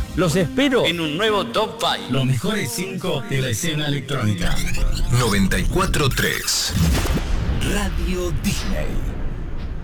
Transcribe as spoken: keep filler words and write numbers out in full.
Los espero en un nuevo Top cinco. Los mejores cinco de la escena electrónica. noventa y cuatro punto tres. Radio Disney.